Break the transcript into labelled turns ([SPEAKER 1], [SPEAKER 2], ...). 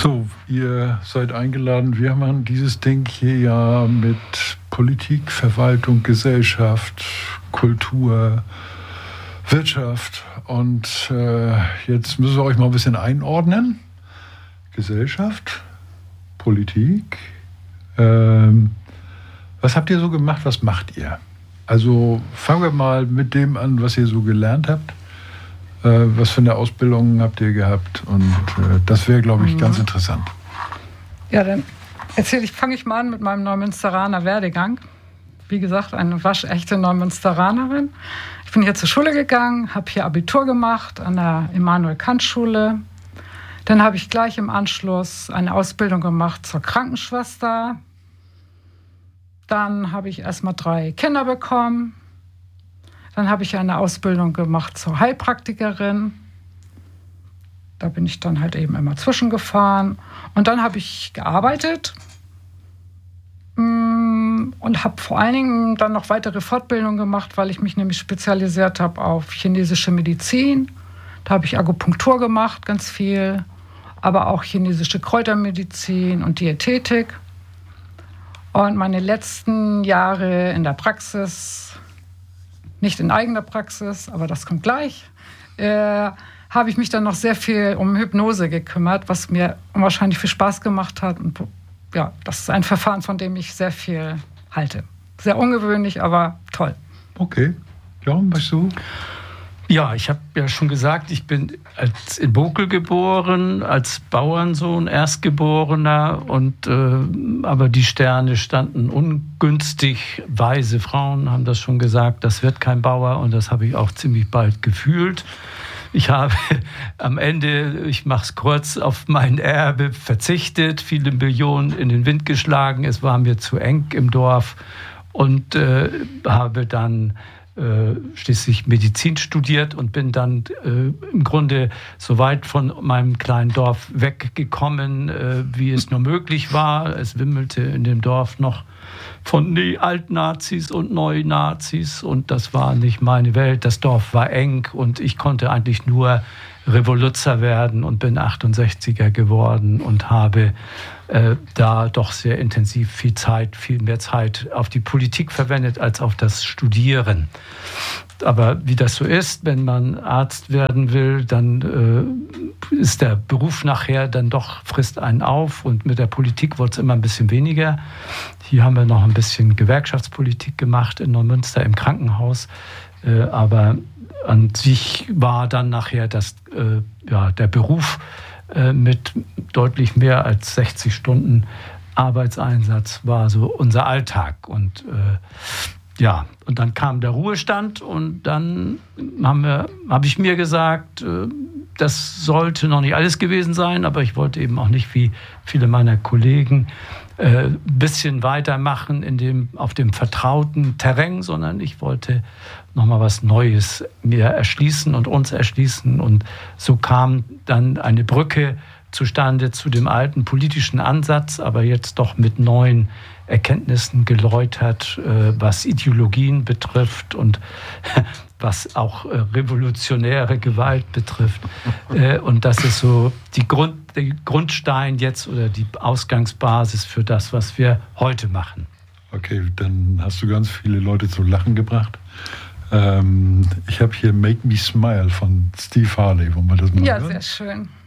[SPEAKER 1] So, ihr seid eingeladen. Wir machen dieses Ding hier ja mit Politik, Verwaltung, Gesellschaft, Kultur, Wirtschaft. Und jetzt müssen wir euch mal ein bisschen einordnen. Gesellschaft, Politik. Was habt ihr so gemacht? Was macht ihr? Also fangen wir mal mit dem an, was ihr so gelernt habt. Was für eine Ausbildung habt ihr gehabt? Und das wäre, glaube ich, ganz interessant.
[SPEAKER 2] Ja, dann fange ich mal an mit meinem Neumünsteraner Werdegang. Wie gesagt, eine waschechte Neumünsteranerin. Ich bin hier zur Schule gegangen, habe hier Abitur gemacht an der Immanuel-Kant-Schule. Dann habe ich gleich im Anschluss eine Ausbildung gemacht zur Krankenschwester. Dann habe ich erst mal 3 Kinder bekommen. Dann habe ich eine Ausbildung gemacht zur Heilpraktikerin. Da bin ich dann halt eben immer zwischengefahren. Und dann habe ich gearbeitet und habe vor allen Dingen dann noch weitere Fortbildungen gemacht, weil ich mich nämlich spezialisiert habe auf chinesische Medizin. Da habe ich Akupunktur gemacht, ganz viel, aber auch chinesische Kräutermedizin und Diätetik. Und meine letzten Jahre in der Praxis, nicht in eigener Praxis, aber das kommt gleich, habe ich mich dann noch sehr viel um Hypnose gekümmert, was mir unwahrscheinlich viel Spaß gemacht hat. Und ja, das ist ein Verfahren, von dem ich sehr viel halte. Sehr ungewöhnlich, aber toll.
[SPEAKER 1] Okay. Jochen, was du?
[SPEAKER 3] Ja, ich habe ja schon gesagt, ich bin in Bokel geboren, als Bauernsohn, Erstgeborener. Aber die Sterne standen ungünstig. Weise Frauen haben das schon gesagt, das wird kein Bauer. Und das habe ich auch ziemlich bald gefühlt. Ich habe am Ende, ich mache es kurz, auf mein Erbe verzichtet, viele Millionen in den Wind geschlagen. Es war mir zu eng im Dorf und habe dann schließlich Medizin studiert und bin dann im Grunde so weit von meinem kleinen Dorf weggekommen, wie es nur möglich war. Es wimmelte in dem Dorf noch von Altnazis und Neunazis und das war nicht meine Welt. Das Dorf war eng und ich konnte eigentlich nur Revoluzer werden und bin 68er geworden und habe da doch sehr intensiv viel mehr Zeit auf die Politik verwendet als auf das Studieren. Aber wie das so ist, wenn man Arzt werden will, dann ist der Beruf nachher dann doch, frisst einen auf und mit der Politik wurde es immer ein bisschen weniger. Hier haben wir noch ein bisschen Gewerkschaftspolitik gemacht in Neumünster im Krankenhaus, aber an sich war dann nachher der Beruf mit deutlich mehr als 60 Stunden Arbeitseinsatz war so unser Alltag. Und und dann kam der Ruhestand und dann habe ich mir gesagt, das sollte noch nicht alles gewesen sein, aber ich wollte eben auch nicht wie viele meiner Kollegen ein bisschen weitermachen auf dem vertrauten Terrain, sondern ich wollte nochmal was Neues mir erschließen und uns erschließen. Und so kam dann eine Brücke zustande zu dem alten politischen Ansatz, aber jetzt doch mit neuen Erkenntnissen geläutert, was Ideologien betrifft und was auch revolutionäre Gewalt betrifft. Und das ist so der Grundstein jetzt oder die Ausgangsbasis für das, was wir heute machen.
[SPEAKER 1] Okay, dann hast du ganz viele Leute zum Lachen gebracht. Ich habe hier Make Me Smile von Steve Harley. Wollen wir das mal hören?
[SPEAKER 2] Ja, sehr schön.